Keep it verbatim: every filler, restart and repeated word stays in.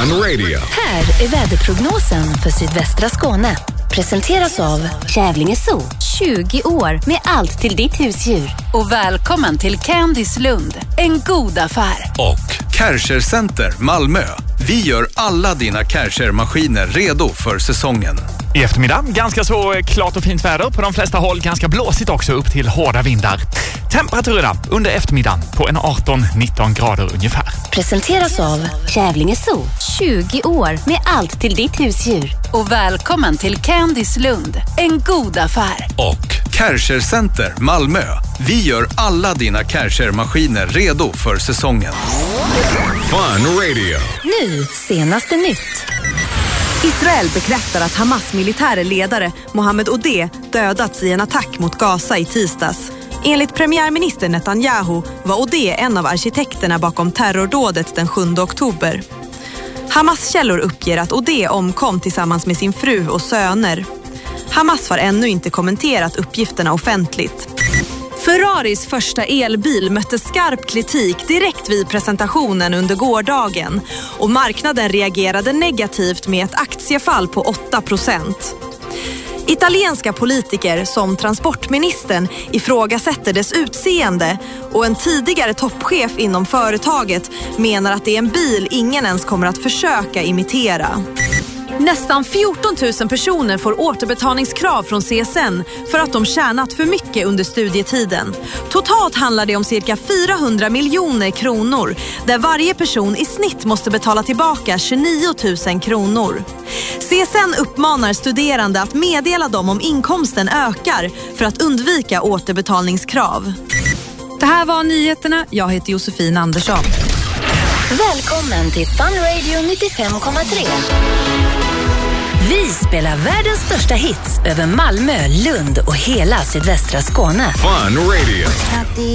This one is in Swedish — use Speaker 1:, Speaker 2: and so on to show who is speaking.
Speaker 1: Fun Radio.
Speaker 2: Här är väderprognosen för sydvästra Skåne. Presenteras av
Speaker 3: Kävlinge Zoo.
Speaker 2: tjugo år
Speaker 3: Med allt till ditt husdjur.
Speaker 2: och välkommen till Candice Lund. En god affär.
Speaker 4: Och Kärcher Center Malmö. Vi gör alla dina Kärcher-maskiner redo för säsongen.
Speaker 5: I eftermiddag ganska så klart och fint väder. På de flesta håll ganska blåsigt också, upp till hårda vindar. Temperaturerna under eftermiddagen på en arton nitton grader ungefär.
Speaker 2: Presenteras av
Speaker 3: Kävlinge Zoo.
Speaker 2: tjugo år
Speaker 3: Med allt till ditt husdjur.
Speaker 2: och välkommen till Candice Lund. En god affär.
Speaker 4: Och Kärcher Center Malmö. Vi gör alla dina Kärcher-maskiner redo för säsongen.
Speaker 1: Fun Radio.
Speaker 2: Nu senaste nytt.
Speaker 6: Israel bekräftar att Hamas militära ledare Mohammed Odeh dödats i en attack mot Gaza i tisdags. Enligt premiärminister Netanyahu var Odeh en av arkitekterna bakom terrordådet den sjunde oktober. Hamas källor uppger att Odeh omkom tillsammans med sin fru och söner. Hamas har ännu inte kommenterat uppgifterna offentligt. Ferraris första elbil mötte skarp kritik direkt vid presentationen under gårdagen och marknaden reagerade negativt med ett aktiefall på åtta procent. Italienska politiker som transportministern ifrågasätter dess utseende och en tidigare toppchef inom företaget menar att det är en bil ingen ens kommer att försöka imitera. Nästan fjorton tusen personer får återbetalningskrav från C S N för att de tjänat för mycket under studietiden. Totalt handlar det om cirka fyrahundra miljoner kronor där varje person i snitt måste betala tillbaka tjugonio tusen kronor. C S N uppmanar studerande att meddela dem om inkomsten ökar för att undvika återbetalningskrav. Det här var nyheterna. Jag heter Josefin Andersson.
Speaker 2: Välkommen till Fun Radio nittiofem komma tre. Vi spelar världens största hits över Malmö, Lund och hela sydvästra Skåne.
Speaker 1: Fun Radio.